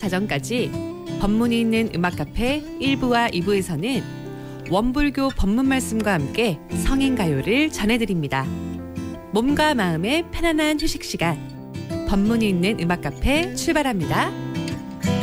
자정까지 법문이 있는 음악 카페 1부와 2부에서는 원불교 법문 말씀과 함께 성인 가요를 전해드립니다. 몸과 마음의 편안한 휴식 시간, 법문이 있는 음악 카페 출발합니다.